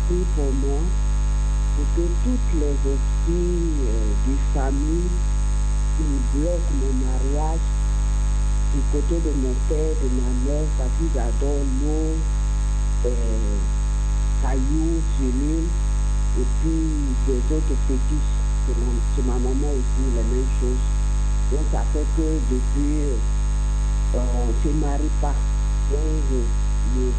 prie pour moi, pour que toutes les esprits de famille qui bloquent mon mariage du côté de mon père, de ma mère, parce qu'ils adorent l'eau, cailloux, cellules, et puis des autres fétiches. Chez ma maman aussi, les mêmes choses. Donc ça fait que depuis, on ne se marie pas. Donc,